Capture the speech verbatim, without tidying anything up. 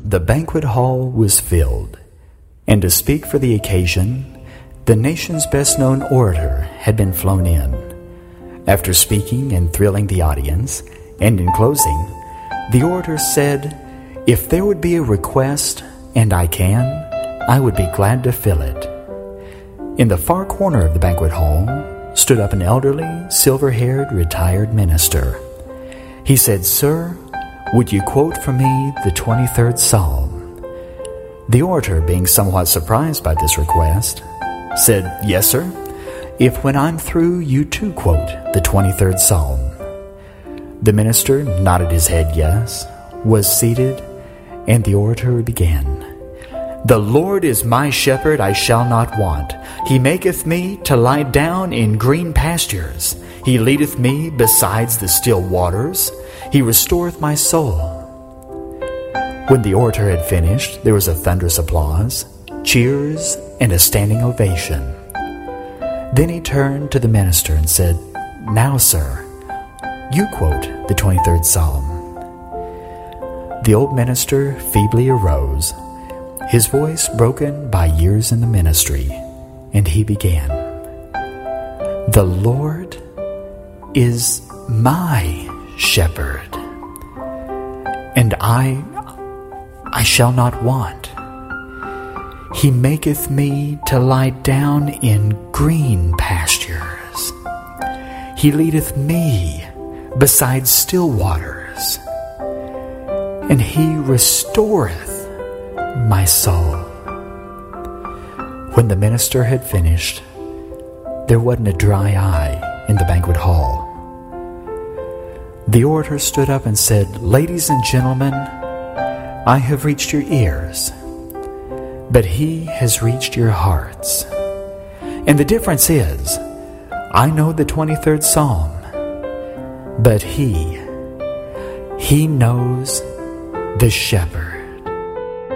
the banquet hall was filled, and to speak for the occasion, the nation's best-known orator had been flown in. After speaking and thrilling the audience, and in closing, the orator said, "If there would be a request, and I can, I would be glad to fill it." In the far corner of the banquet hall stood up an elderly, silver-haired, retired minister. He said, "Sir, would you quote for me the twenty-third Psalm?" The orator, being somewhat surprised by this request, said, "Yes, sir, if when I'm through you too quote the twenty-third Psalm." The minister nodded his head yes, was seated, and the orator began. "The Lord is my shepherd, I shall not want. He maketh me to lie down in green pastures. He leadeth me besides the still waters. He restoreth my soul." When the orator had finished, there was a thunderous applause, cheers, and a standing ovation. Then he turned to the minister and said, "Now, sir, you quote the twenty-third Psalm." The old minister feebly arose, his voice broken by years in the ministry, and he began, "The Lord is my shepherd, and I, I shall not want. He maketh me to lie down in green pastures. He leadeth me beside still waters, and he restoreth my soul." When the minister had finished, there wasn't a dry eye in the banquet hall. The orator stood up and said, "Ladies and gentlemen, I have reached your ears, but he has reached your hearts. And the difference is, I know the twenty-third Psalm, but he, he knows the shepherd."